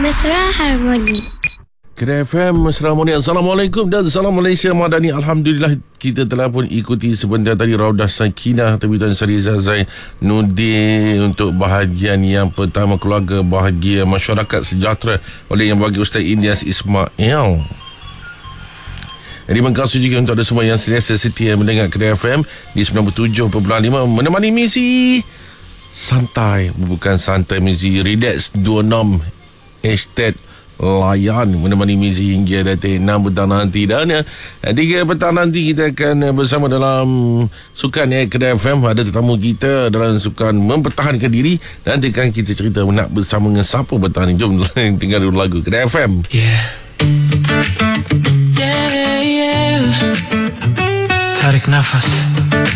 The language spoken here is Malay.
Mesra Harmoni. Kedai FM Mesra Harmoni. Assalamualaikum dan salam Malaysia Madani. Alhamdulillah kita telah pun ikuti sebentar tadi Raudah Sakinah terbitan Syariza Zainuddin untuk bahagian yang pertama, keluarga bahagia masyarakat sejahtera, oleh yang bagi Ustaz Indias Ismail. Terima kasih juga untuk ada semua yang sentiasa setia mendengar Kedai FM di 97.5 menemani misi santai, bukan santai, misi relax 26 hashtag layan menemani misi hingga detik 6 petang nanti. Dan 3 petang nanti kita akan bersama dalam sukan Kedai FM. Ada tetamu kita dalam sukan mempertahankan diri. Nanti kan kita cerita nak bersama dengan siapa petang ni. Jom dengar dulu lagu Kedai FM. Tarik nafas.